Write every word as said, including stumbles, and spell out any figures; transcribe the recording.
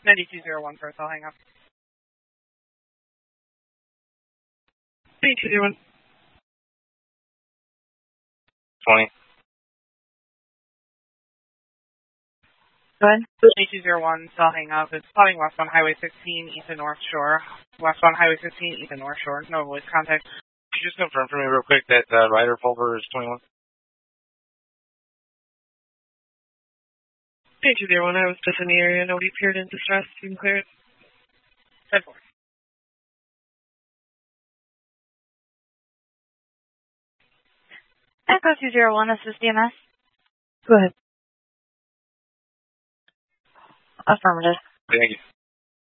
ninety-two zero one first, I'll hang up. ninety-two zero one. twenty. Go ahead. ninety-two zero one, so I'll hang up. It's plotting westbound Highway sixteen, east of North Shore. Westbound Highway sixteen, east of North Shore. No voice contact. Could you just confirm for me real quick that uh, Ryder Pulver is twenty-one? ninety-two zero one, I was just in the area. Nobody appeared in distress. You can clear it. ten four. Echo two zero one, this is D M S. Go ahead. Affirmative. Thank you.